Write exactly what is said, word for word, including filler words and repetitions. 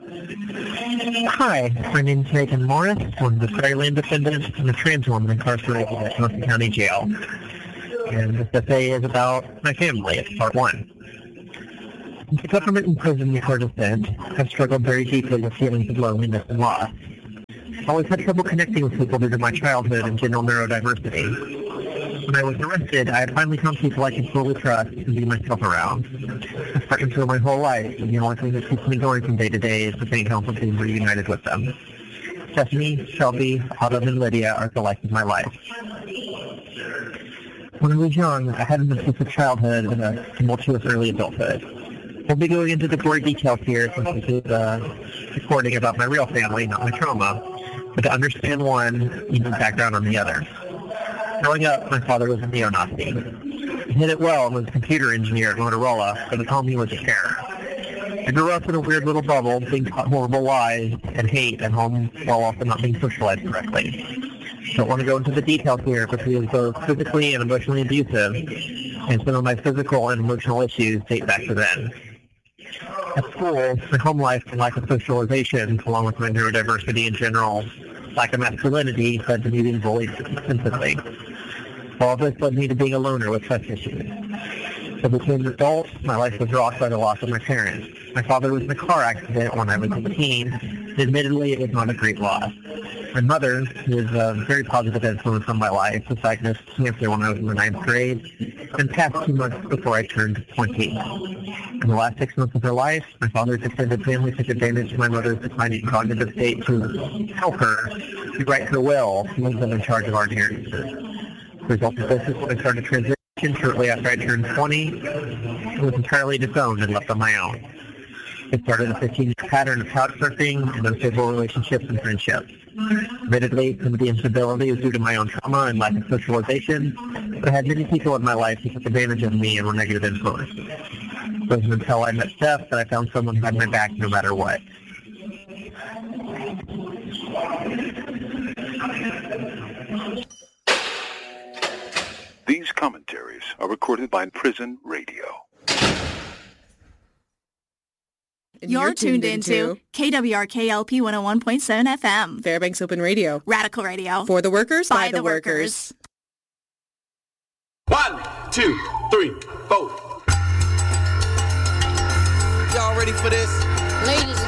Hi, my name is Megan Morris. I'm the Fairland defendant and a trans woman incarcerated at North County Jail. And this essay is about my family. It's part one. Since the government imprisoned me for dissent, I've struggled very deeply with feelings of loneliness and loss. I've always had trouble connecting with people due to my childhood and general neurodiversity. When I was arrested, I had finally found people I could fully trust and be myself around. I've struggled through my whole life, and the only thing that keeps me going from day to day is the Saint Council being reunited with them. Stephanie, Shelby, Autumn, and Lydia are the life of my life. When I was young, I had an abusive childhood and a tumultuous early adulthood. We'll be going into the gory details here since this is a recording about my real family, not my trauma. But to understand one, you need background on the other. Growing up, my father was a neo-Nazi. He did it well and was a computer engineer at Motorola, but at home he was a terror. I grew up in a weird little bubble, being taught horrible lies and hate at home while also not being socialized correctly. I don't want to go into the details here, but he was both physically and emotionally abusive, and some of my physical and emotional issues date back to then. At school, my home life and lack of socialization, along with my neurodiversity in general, lack of masculinity, led to me being bullied extensively. All of this led me to being a loner with trust issues. As I became an adult, my life was rocked by the loss of my parents. My father was in a car accident when I was eighteen, and admittedly it was not a great loss. My mother, who was a very positive influence on my life, was diagnosed with cancer when I was in the ninth grade, and passed two months before I turned twenty. In the last six months of her life, my father's extended family took advantage of my mother's declining cognitive state to help her to write her will and leave them in charge of our inheritances. The result of this is when I started transition shortly after I turned twenty. I was entirely disowned and left on my own. It started a fifteen-year pattern of couch surfing and unstable relationships and friendships. Admittedly, some of the instability was due to my own trauma and lack of socialization, but I had many people in my life who took advantage of me and were negative influences. It wasn't until I met Steph that I found someone who had my back no matter what. These commentaries are recorded by Prison Radio. And you're, you're tuned, tuned into, into K W R K L P one oh one point seven F M. Fairbanks Open Radio. Radical Radio. For the workers, by, by the, the workers. workers. One, two, three, four. Y'all ready for this? Ladies